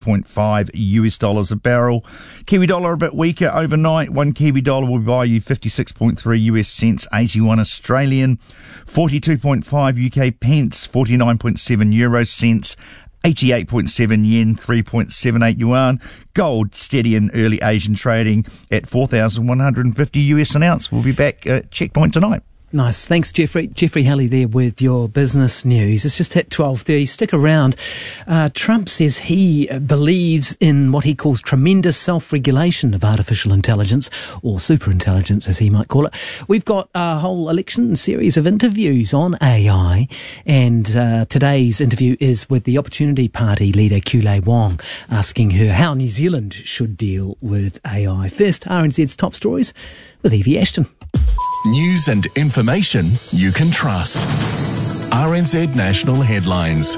$56.5 US a barrel. Kiwi dollar a bit weaker overnight. One Kiwi dollar will buy you 56.3 US cents, 81 Australian, 42.5 UK pence, 49.7 euro cents, 88.7 yen, 3.78 yuan. Gold steady in early Asian trading at 4,150 US an ounce. We'll be back at Checkpoint tonight. Nice. Thanks, Jeffrey. Jeffrey Halley there with your business news. It's just hit 12:30. Stick around. Trump says he believes in what he calls tremendous self-regulation of artificial intelligence, or superintelligence as he might call it. We've got a whole election series of interviews on AI, and today's interview is with the Opportunity Party leader Kulei Wong, asking her how New Zealand should deal with AI. First, RNZ's top stories with Evie Ashton. News and information you can trust. RNZ National Headlines.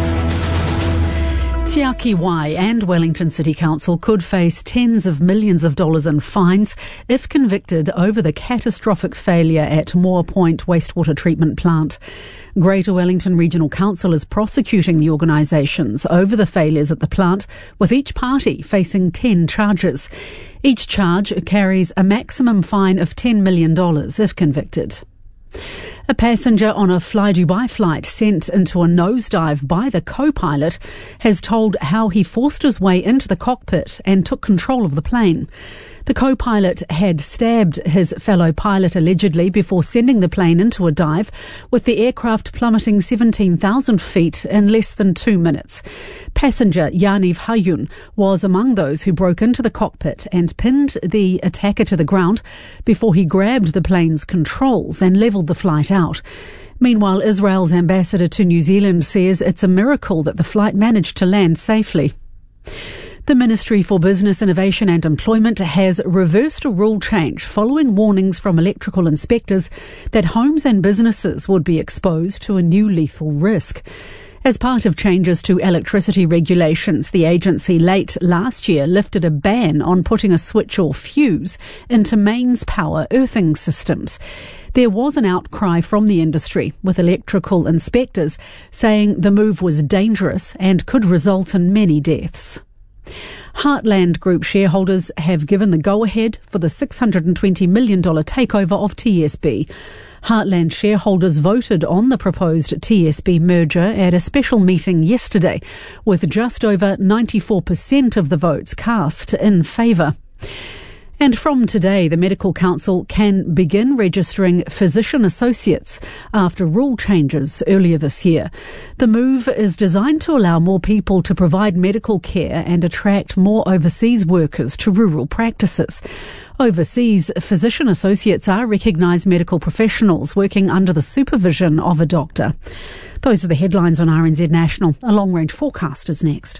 Te Aki Wai and Wellington City Council could face tens of millions of dollars in fines if convicted over the catastrophic failure at Moore Point Wastewater Treatment Plant. Greater Wellington Regional Council is prosecuting the organisations over the failures at the plant, with each party facing 10 charges. Each charge carries a maximum fine of $10 million if convicted. A passenger on a Fly Dubai flight sent into a nosedive by the co-pilot has told how he forced his way into the cockpit and took control of the plane. The co-pilot had stabbed his fellow pilot allegedly before sending the plane into a dive, with the aircraft plummeting 17,000 feet in less than 2 minutes. Passenger Yaniv Hayun was among those who broke into the cockpit and pinned the attacker to the ground before he grabbed the plane's controls and levelled the flight out. Meanwhile, Israel's ambassador to New Zealand says it's a miracle that the flight managed to land safely. The Ministry for Business, Innovation and Employment has reversed a rule change following warnings from electrical inspectors that homes and businesses would be exposed to a new lethal risk. As part of changes to electricity regulations, the agency late last year lifted a ban on putting a switch or fuse into mains power earthing systems. There was an outcry from the industry, with electrical inspectors saying the move was dangerous and could result in many deaths. Heartland Group shareholders have given the go-ahead for the $620 million takeover of TSB. Heartland shareholders voted on the proposed TSB merger at a special meeting yesterday, with just over 94% of the votes cast in favour. And from today, the Medical Council can begin registering physician associates after rule changes earlier this year. The move is designed to allow more people to provide medical care and attract more overseas workers to rural practices. Overseas, physician associates are recognised medical professionals working under the supervision of a doctor. Those are the headlines on RNZ National. A long-range forecast is next.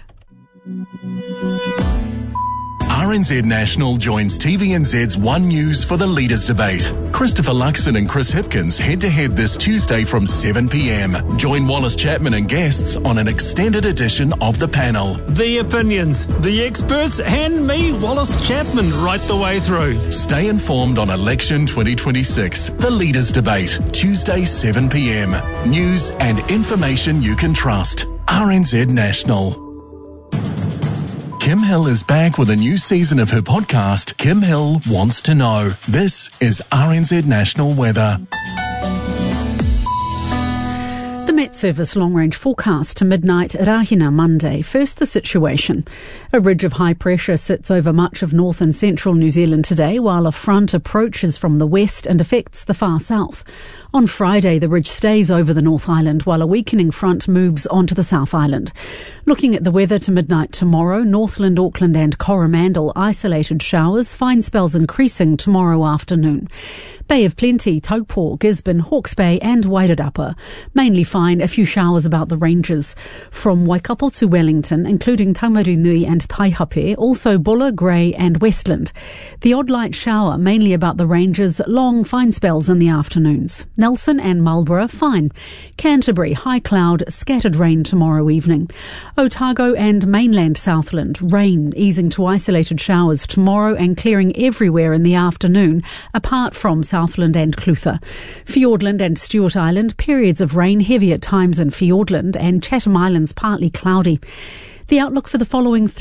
RNZ National joins TVNZ's One News for the Leaders Debate. Christopher Luxon and Chris Hipkins head-to-head this Tuesday from 7 p.m. Join Wallace Chapman and guests on an extended edition of the panel. The opinions, the experts, and me, Wallace Chapman, right the way through. Stay informed on Election 2026, the Leaders Debate, Tuesday 7 p.m. News and information you can trust. RNZ National. Kim Hill is back with a new season of her podcast, Kim Hill Wants to Know. This is RNZ National Weather. The Met Service long-range forecast to midnight at Rahina Monday. First, the situation. A ridge of high pressure sits over much of north and central New Zealand today, while a front approaches from the west and affects the far south. On Friday, the ridge stays over the North Island, while a weakening front moves onto the South Island. Looking at the weather to midnight tomorrow, Northland, Auckland and Coromandel, isolated showers, fine spells increasing tomorrow afternoon. Bay of Plenty, Taupo, Gisborne, Hawke's Bay and Wairarapa. Mainly fine, a few showers about the ranges. From Waikato to Wellington, including Taumarunui and Taihape, also Buller, Grey and Westland. The odd light shower, mainly about the ranges, long fine spells in the afternoons. Nelson and Marlborough, fine. Canterbury, high cloud, scattered rain tomorrow evening. Otago and mainland Southland, rain, easing to isolated showers tomorrow and clearing everywhere in the afternoon, apart from Southland and Clutha. Fiordland and Stewart Island, periods of rain, heavy at times in Fiordland, and Chatham Islands partly cloudy. The outlook for the following